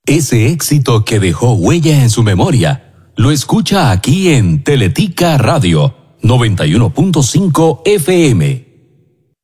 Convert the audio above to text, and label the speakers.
Speaker 1: Ese éxito que dejó huella en su memoria, lo escucha aquí en Teletica Radio 91.5 FM.